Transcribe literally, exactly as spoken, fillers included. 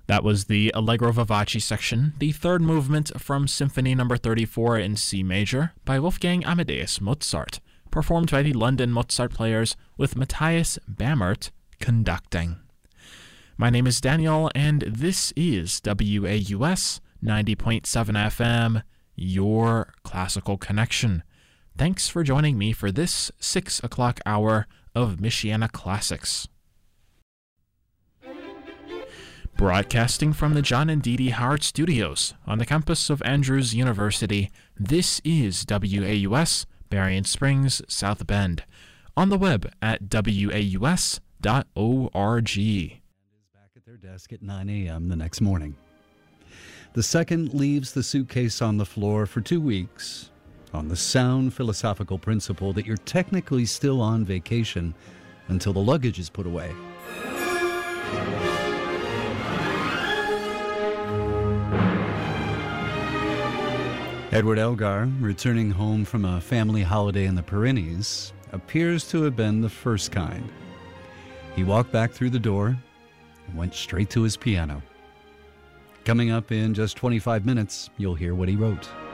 That was the Allegro Vivace section, the third movement from Symphony Number thirty-four in C major by Wolfgang Amadeus Mozart, performed by the London Mozart Players with Matthias Bammert conducting. My name is Daniel, and this is W A U S ninety point seven F M, your classical connection. Thanks for joining me for this six o'clock hour of Michiana Classics. Broadcasting from the John and Dee Dee Howard Studios on the campus of Andrews University, this is W A U S, Berrien Springs, South Bend, on the web at W A U S dot org. Is back at their desk at nine a.m. the next morning. The second leaves the suitcase on the floor for two weeks on the sound philosophical principle that you're technically still on vacation until the luggage is put away. Edward Elgar, returning home from a family holiday in the Pyrenees, appears to have been the first kind. He walked back through the door and went straight to his piano. Coming up in just twenty-five minutes, you'll hear what he wrote.